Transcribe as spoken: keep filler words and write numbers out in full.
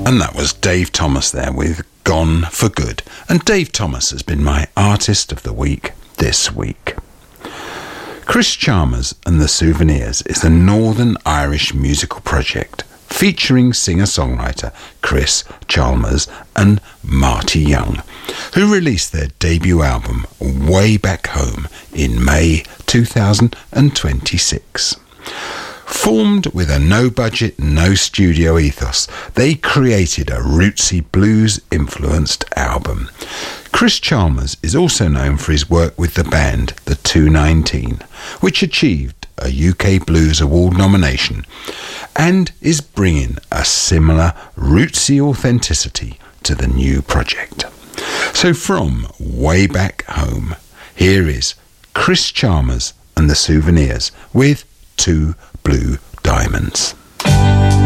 And that was Dave Thomas there with Gone for Good. And Dave Thomas has been my Artist of the Week this week. Chris Chalmers and the Souvenirs is a Northern Irish musical project featuring singer-songwriter Chris Chalmers and Marty Young, who released their debut album Way Back Home in May two thousand twenty-six. Formed with a no-budget, no-studio ethos, they created a rootsy blues-influenced album. Chris Chalmers is also known for his work with the band The two nineteen, which achieved a U K Blues Award nomination, and is bringing a similar rootsy authenticity to the new project. So from Way Back Home, here is Chris Chalmers and the Souvenirs with Two Blue Diamonds.